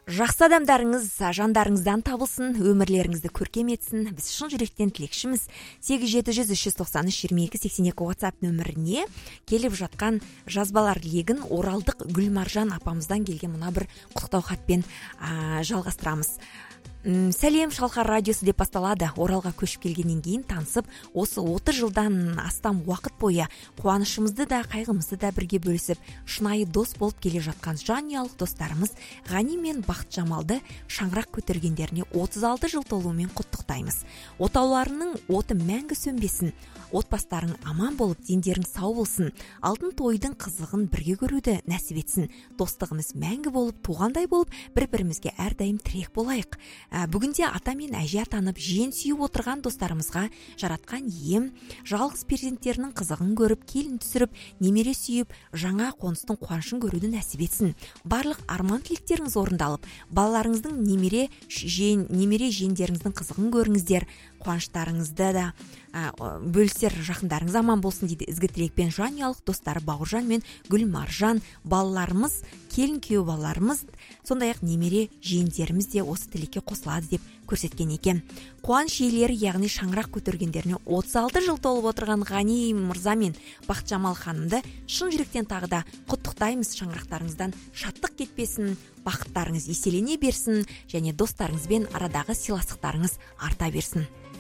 Жақсы адамдарыңыз жандарыңыздан табылсын, өмірлеріңізді көркем етсін. Біз шын жүректен тілекшіміз. 8700-390-2282 WhatsApp нөміріне келіп жатқан жазбалар легін оралдық Гүлмаржан апамыздан келген мына бір құттықтау хатпен жалғастырамыз. Сәлем, Шалқар радиосы деп басталады. Оралға көшіп келгеннен кейін танысып, осы 30 жылдан астам уақыт бойы қуанышымызды да, қайғымызды да бірге бөлісіп, шынайы дос болып келе жатқан жанұялық достарымыз Ғани мен Бақытжамалды шаңырақ көтергендеріне 36 жыл толуымен құттықтаймыз. Отауларының оты мәңгі сөнбесін, отбастарың аман болып, дендерің сау болсын, алтын тойдың қызығын бірге көруді нәсіп етсін, достығымыз мәңгі болып, туғандай болып, бір-бірімізге әрдайым тірек болайық. Бүгінде ата мен әже атанып, жиен сүйіп отырған достарымызға жаратқан ем, жалғыз перзенттерінің қызығын көріп, келін түсіріп, немере сүйіп, жаңа қоныстың қуанышын көруді нәсіп етсін. Барлық арман тілектеріңіз орындалып, балаларыңыздың немере жиендеріңіздің қызығын көріңіздер, қуаныштарыңызды да бөлістер, жақындарыңыз аман болсын дейді ізгі тілекпен жанұялық достары Бауыржан мен Гүлмаржан, балаларымыз, келін күйеу балаларымыз, сондай-ақ немере жиендеріміз де осы тілекке қосылады деп көрсеткен екен. Қуаныш иелері, яғни шаңырақ көтергендеріне 36 жыл толып отырған Ғани мырза мен Бақытжамал ханымды шын жүректен тағы да құттықтаймыз. Шаңырақтарыңыздан шаттық кетпесін, бақыттарыңыз еселене берсін және достарыңызбен арадағы сыйластықтарыңыз арта берсін.